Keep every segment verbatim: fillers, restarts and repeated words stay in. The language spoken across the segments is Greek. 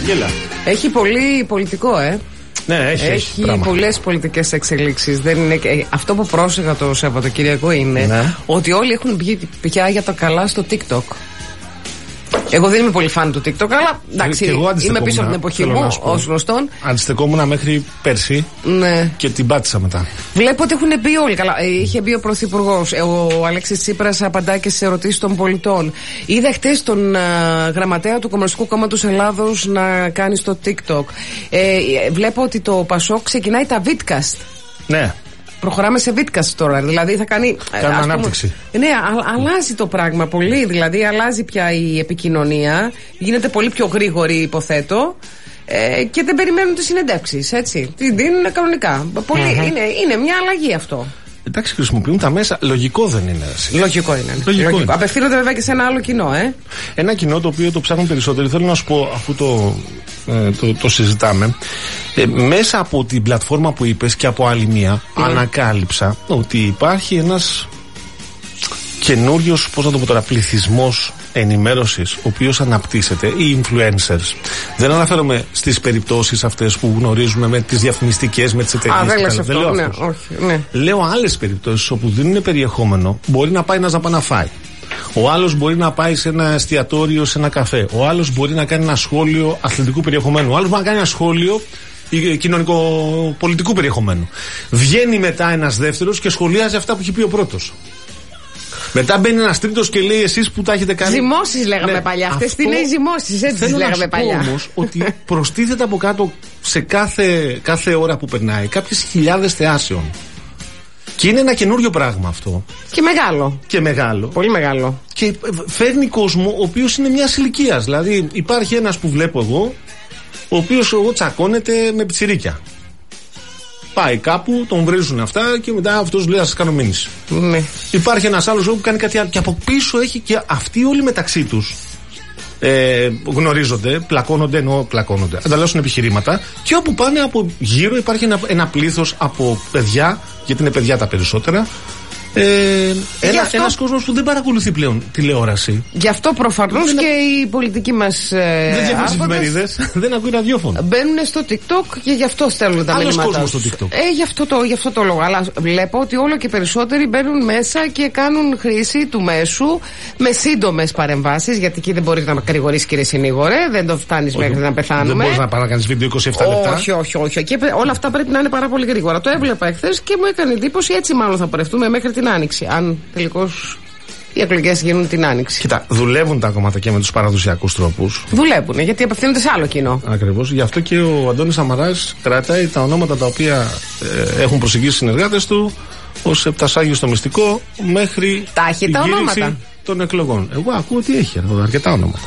Έλα. Έχει πολύ πολιτικό, ε. Ναι, έχει, έχει, έχει πολλές πολιτικές εξελίξεις. Δεν είναι... Αυτό που πρόσεχα το Σαββατοκύριακο είναι ναι. ότι όλοι έχουν βγει πια για τα καλά στο TikTok. Εγώ δεν είμαι πολύ φαν του TikTok, αλλά εντάξει, είμαι πίσω από την εποχή μου, ως γνωστόν. Αντιστεκόμουν μέχρι πέρσι ναι. και την πάτησα μετά. Βλέπω ότι έχουν μπει όλοι. Καλά, είχε μπει ο Πρωθυπουργός, ο Αλέξης Τσίπρας απαντάει και στις ερωτήσεις των πολιτών. Είδα χτες τον α, γραμματέα του Κομμουνιστικού Κόμματος Ελλάδος να κάνει στο TikTok. Ε, βλέπω ότι το Πασόκ ξεκινάει τα Vidcast. Ναι. Προχωράμε σε Vidcast τώρα, δηλαδή θα κάνει. Κάνει ανάπτυξη. Ναι, α, αλλάζει το πράγμα πολύ, δηλαδή αλλάζει πια η επικοινωνία, γίνεται πολύ πιο γρήγορη, υποθέτω, ε, και δεν περιμένουν τις συνεντεύξεις, έτσι. Την δίνουν κανονικά. Πολύ, mm-hmm. είναι, είναι μια αλλαγή αυτό. Εντάξει, χρησιμοποιούν τα μέσα. Λογικό δεν είναι. Λογικό είναι. Λογικό Λογικό. είναι. Απευθύνονται βέβαια και σε ένα άλλο κοινό, ε. Ένα κοινό το οποίο το ψάχνουν περισσότεροι. Θέλω να σου πω, αφού το, ε, το, το συζητάμε, ε, μέσα από την πλατφόρμα που είπες και από άλλη μία, mm. ανακάλυψα ότι υπάρχει ένας καινούριος, πώς να το πω τώρα, πληθυσμός ενημέρωσης, ο οποίος αναπτύσσεται, οι influencers. Δεν αναφέρομαι στις περιπτώσεις αυτές που γνωρίζουμε με τις διαφημιστικές, με τις εταιρείες. Α, δεν λες αυτό, λέω ναι, όχι, ναι. Λέω άλλες περιπτώσεις όπου δίνουν περιεχόμενο, μπορεί να πάει ένας να πάει να φάει. Ο άλλος μπορεί να πάει σε ένα εστιατόριο, σε ένα καφέ. Ο άλλος μπορεί να κάνει ένα σχόλιο αθλητικού περιεχομένου. Ο άλλος μπορεί να κάνει ένα σχόλιο κοινωνικο-πολιτικού περιεχομένου. Βγαίνει μετά ένας δεύτερος και σχολιάζει αυτά που έχει πει ο πρώτος. Μετά μπαίνει ένας τρίτος και λέει εσείς που τα έχετε κάνει. Ζυμώσεις λέγαμε ναι, παλιά. Αυτές τι είναι οι ζυμώσεις, έτσι τις λέγαμε παλιά. Θέλω όμως ότι προστίθεται από κάτω σε κάθε, κάθε ώρα που περνάει κάποιες χιλιάδες θεάσεων. Και είναι ένα καινούριο πράγμα αυτό. Και μεγάλο. Και μεγάλο. Πολύ μεγάλο. Και φέρνει κόσμο ο οποίος είναι μιας ηλικίας. Δηλαδή υπάρχει ένας που βλέπω εγώ, ο οποίος εγώ τσακώνεται με πιτσιρίκια. Πάει κάπου, τον βρίζουν αυτά και μετά αυτός λέει: ας σας κάνω μήνυση. Ναι. Υπάρχει ένας άλλος που κάνει κάτι άλλο. Και από πίσω έχει και αυτοί όλοι μεταξύ τους ε, γνωρίζονται, πλακώνονται, ενώ πλακώνονται, ανταλλάσσουν επιχειρήματα. Και όπου πάνε από γύρω υπάρχει ένα, ένα πλήθος από παιδιά, γιατί είναι παιδιά τα περισσότερα. Ε, ένα, αυτό... Ένας κόσμος που δεν παρακολουθεί πλέον τηλεόραση. Γι' αυτό προφανώς δεν... και οι πολιτικοί μας ε, δεν διαβάζει εφημερίδες, δεν ακούει ραδιόφωνο. Μπαίνουν στο TikTok και γι' αυτό στέλνουν τα μηνύματα. Άλλος κόσμος στο TikTok. Ε, γι' αυτό, το, γι' αυτό το λόγο. Αλλά βλέπω ότι όλο και περισσότεροι μπαίνουν μέσα και κάνουν χρήση του μέσου με σύντομες παρεμβάσεις. Γιατί εκεί δεν μπορεί να μακρηγορήσει, κύριε συνήγορε. Δεν το φτάνει μέχρι να πεθάνουμε. Δεν μπορεί να πάει να κάνει βίντεο είκοσι επτά λεπτά. Όχι, όχι, όχι. Και όλα αυτά πρέπει να είναι πάρα πολύ γρήγορα. Το έβλεπα εχθές και μου έκανε εντύπωση, έτσι μάλλον θα πορευτούμε μέχρι την Άνοιξη. Αν τελικώς οι εκλογές γίνουν την Άνοιξη. Κοίτα, δουλεύουν τα κομματάκια με τους παραδοσιακούς τρόπους. Δουλεύουν, γιατί απευθύνονται σε άλλο κοινό. Ακριβώς. Γι' αυτό και ο Αντώνης Σαμαράς κρατάει τα ονόματα τα οποία ε, έχουν προσεγγίσει συνεργάτες του ως επτασάγιο στο μυστικό μέχρι τα έχει την τα γύριση ονόματα των εκλογών. Εγώ ακούω ότι έχει αρκετά ονόματα.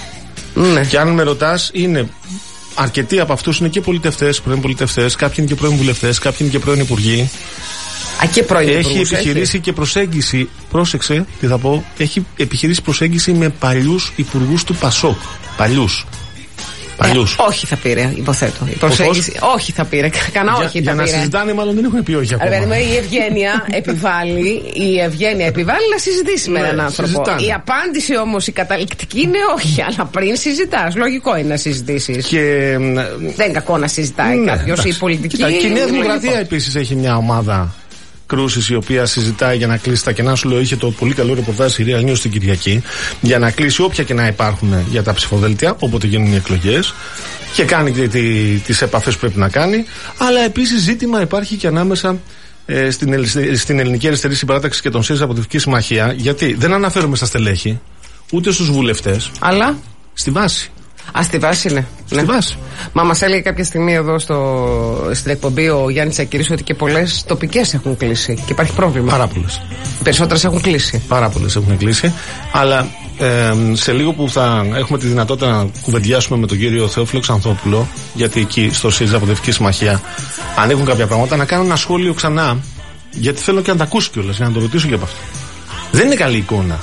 Ναι. Και αν με ρωτάς, είναι αρκετοί από αυτούς είναι και πολιτευτές, πρώην πολιτευτές, κάποιοι είναι και πρώην βουλευτές, κάποιοι είναι και πρώην υπουργοί. Α, και πρώην έχει υπουργούς, επιχειρήσει έχει. και προσέγγιση, πρόσεξε τι θα πω, έχει επιχειρήσει προσέγγιση με παλιούς υπουργούς του Πασόκ. Παλιούς. Παλιούς. Ε, όχι θα πήρε, υποθέτω. Η προσέγγιση. Όχι θα πήρε. Κανά όχι θα για πήρε. Να συζητάνε, μάλλον δεν έχουν πει όχι ακόμα. Ρε, η ευγένεια επιβάλλει, η ευγένεια επιβάλλει να συζητήσει με έναν άνθρωπο. Συζητάνε. Η απάντηση όμως η καταληκτική είναι όχι, αλλά πριν συζητάς. Λογικό είναι να συζητήσεις. Και... δεν είναι κακό να συζητάει ναι, κάποιος. Η πολιτική. Κοίτα, και η Νέα Δημοκρατία επίσης έχει μια ομάδα κρούσης η οποία συζητάει για να κλείσει τα κενά. Σου λέω, είχε το πολύ καλό ρεπορτάζ η Real News την Κυριακή για να κλείσει όποια κενά υπάρχουν για τα ψηφοδέλτια όποτε γίνουν οι εκλογές και κάνει και τι, τις επαφές που πρέπει να κάνει. Αλλά επίσης ζήτημα υπάρχει και ανάμεσα ε, στην, στην Ελληνική Αριστερή Συμπαράταξη και τον ΣΥΡΙΖΑ από τη Δυτική Συμμαχία, γιατί δεν αναφέρομαι στα στελέχη ούτε στους βουλευτές, αλλά στη βάση. Α, στη βάση είναι. Στη ναι. βάση. Μα μας έλεγε κάποια στιγμή εδώ στο, στην εκπομπή ο Γιάννης Ακυρής ότι και πολλές τοπικές έχουν κλείσει και υπάρχει πρόβλημα. Πάρα πολλές. Περισσότερες έχουν κλείσει. Πάρα πολλές έχουν κλείσει. Αλλά ε, σε λίγο που θα έχουμε τη δυνατότητα να κουβεντιάσουμε με τον κύριο Θεόφιλο Ξανθόπουλο, γιατί εκεί στο ΣΥΡΙΖΑ από τη Δυτική Συμμαχία ανοίγουν κάποια πράγματα, να κάνω ένα σχόλιο ξανά, γιατί θέλω και να τα ακούσει κιόλας, για να το ρωτήσω και από αυτό. Δεν είναι καλή εικόνα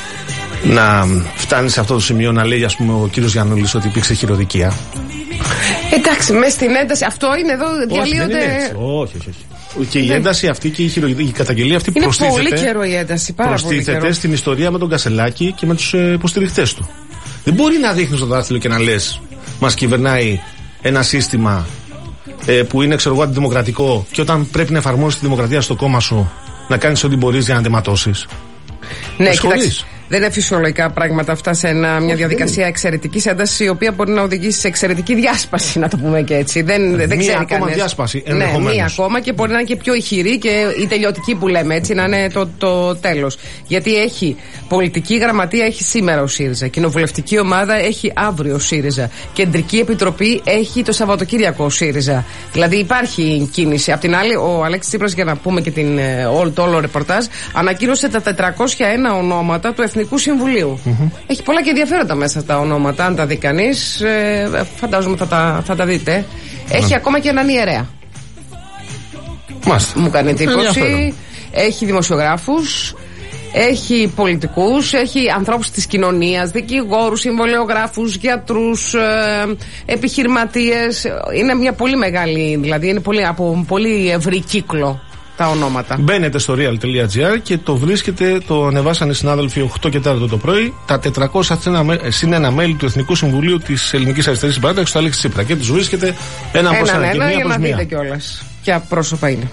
να φτάνει σε αυτό το σημείο να λέει, ας πούμε, ο κύριος Γιαννούλης ότι υπήρξε χειροδικία. Εντάξει, μέσα στην ένταση, αυτό είναι εδώ, διαλύονται. Όχι, όχι, όχι. Και η ένταση αυτή και η, χειρο... η καταγγελία αυτή είναι προστίθεται. Είναι πολύ καιρό η ένταση, πάρα πολύ καιρό. Στην ιστορία με τον Κασελάκη και με τους ε, υποστηριχτές του. Δεν μπορεί να δείχνεις το δάχτυλο και να λες μας κυβερνάει ένα σύστημα ε, που είναι, ξέρω εγώ, αντιδημοκρατικό, και όταν πρέπει να εφαρμόσεις τη δημοκρατία στο κόμμα σου, να κάνεις ό,τι μπορείς για να τη ματώσεις? Ναι, κοιτάξτε. Δεν είναι φυσιολογικά πράγματα αυτά σε ένα, μια διαδικασία εξαιρετικής έντασης, η οποία μπορεί να οδηγήσει σε εξαιρετική διάσπαση, να το πούμε και έτσι. Δεν, δεν μία ξέρει ακόμα κανένας. διάσπαση, ναι, μία ακόμα, και μπορεί να είναι και πιο ηχηρή και η τελειωτική που λέμε, έτσι, να είναι το, το τέλος. Γιατί έχει πολιτική γραμματεία, έχει σήμερα ο ΣΥΡΙΖΑ. Κοινοβουλευτική ομάδα έχει αύριο ο ΣΥΡΙΖΑ. Κεντρική επιτροπή έχει το Σαββατοκύριακο ο ΣΥΡΙΖΑ. Δηλαδή υπάρχει κίνηση. Απ' την άλλη, ο Αλέξης Τσίπρας, για να πούμε και την, όλο, το όλο ρεπορτάζ, ανακοίνωσε τα τετρακόσια ένα ονόματα του Εθνικού Συμβουλίου. Mm-hmm. Έχει πολλά και ενδιαφέροντα μέσα τα ονόματα. Αν τα δει κανείς, ε, φαντάζομαι θα τα, θα τα δείτε. Έχει mm. ακόμα και έναν ιερέα. Μάλιστα. Μου κάνει εντύπωση. Έχει δημοσιογράφους, έχει πολιτικούς, έχει ανθρώπους της κοινωνίας, δικηγόρους, συμβολιογράφους, γιατρούς, ε, επιχειρηματίες. Είναι μια πολύ μεγάλη, δηλαδή είναι πολύ, από πολύ ευρύ κύκλο τα ονόματα. Μπαίνετε στο real.gr και το βρίσκετε, το ανεβάσανε οι συνάδελφοι οκτώ και τέσσερα το πρωί, τα τετρακόσια συν ένα μέλη του Εθνικού Συμβουλίου της Ελληνικής Αριστερής Συμπαράταξης, του Αλέξη Τσίπρα. Και τους βρίσκετε ένα προς ένα, ένα, μία για προς να μία. δείτε κιόλας ποια πρόσωπα είναι.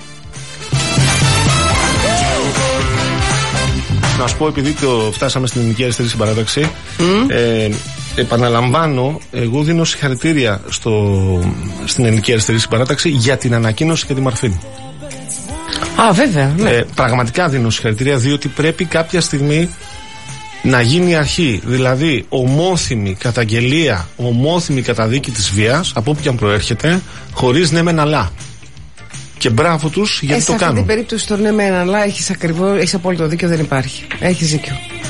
Να σου πω, επειδή το φτάσαμε στην Ελληνική Αριστερή Συμπαράταξη, mm. ε, επαναλαμβάνω, εγώ δίνω συγχαρητήρια στο, στην Ελληνική Αριστερή Συμπαράταξη για την ανακοίνωση και τη Μαρφίνη. Α, βέβαια, ναι. Ε, πραγματικά δίνω συγχαρητήρια, διότι πρέπει κάποια στιγμή να γίνει αρχή. Δηλαδή, ομόθυμη καταγγελία, ομόθυμη καταδίκη της βίας, από όπου και αν προέρχεται, χωρίς ναι μεν αλλά. Και μπράβο τους γιατί ε, το κάνουν. Σε αυτή την περίπτωση το ναι μεν αλλά έχεις ακριβώς, έχεις απόλυτο δίκιο, δεν υπάρχει. Έχεις δίκιο.